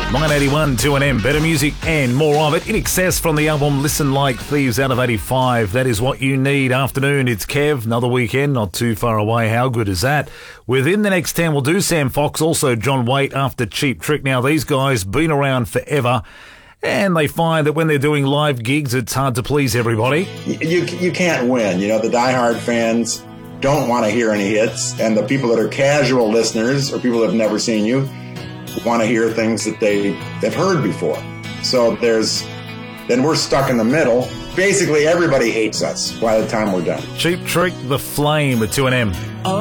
981 2NM, better music and more of it. In excess from the album Listen Like Thieves out of 85. That is what you need. Afternoon, it's Kev. Another weekend, not too far away. How good is that? Within the next 10, we'll do Sam Fox, also John Waite after Cheap Trick. Now, these guys been around forever, and they find that when they're doing live gigs, it's hard to please everybody. You can't win. You know, the diehard fans don't want to hear any hits, and the people that are casual listeners or people that have never seen you want to hear things that they've heard before. So then we're stuck in the middle. Basically, everybody hates us by the time we're done. Cheap Trick, The Flame at 2NM.